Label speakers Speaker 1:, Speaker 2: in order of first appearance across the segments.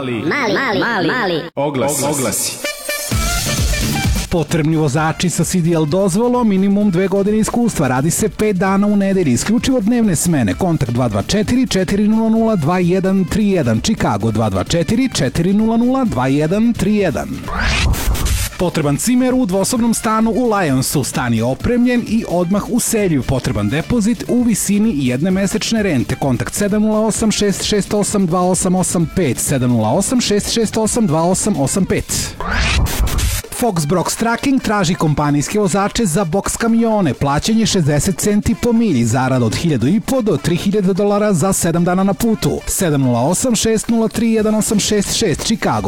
Speaker 1: Mali. Oglasi.
Speaker 2: Potrebni vozači sa CDL dozvolom, minimum 2 godine iskustva. Radi se 5 dana u nedelji, isključivo dnevne smene. Kontakt 224-400-2131. Chicago 224-400-2131. Potreban cimer u dvosobnom stanu u Lionsu. Stan je opremljen i odmah useljiv. Potreban depozit u visini jedne mesečne rente. Kontakt 708-668-2885. 708-668-2885. Fox Brox Trucking traži kompanijske vozače za boks kamione. Plaćanje 60 centi po milji, zarada od $1,500 do $3,000 za 7 dana na putu. 708-603-1866 Chicago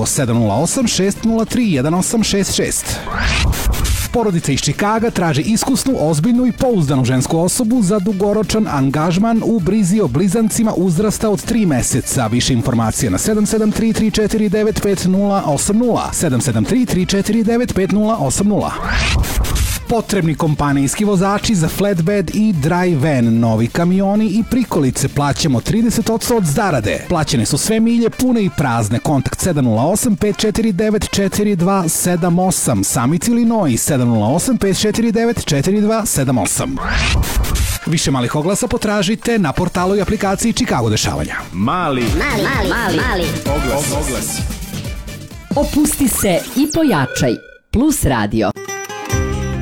Speaker 2: 708-603-1866. Porodica iz Čikaga traži iskusnu, ozbiljnu i pouzdanu žensku osobu za dugoročan angažman u brizi o blizancima uzrasta od 3 meseca. Više informacije na 773-349-5080. 773-349-5080. Potrebni kompanijski vozači za flatbed i dry van, novi kamioni i prikolice. Plaćamo 30% od zarade. Plaćene su sve milje pune i prazne. Kontakt 708-549-4278. Summit, Illinois 708-549-4278. Više malih oglasa potražite na portalu i aplikaciji Chicago dešavanja.
Speaker 1: Mali. Oglasi.
Speaker 3: Opusti se i pojačaj. Plus Radio.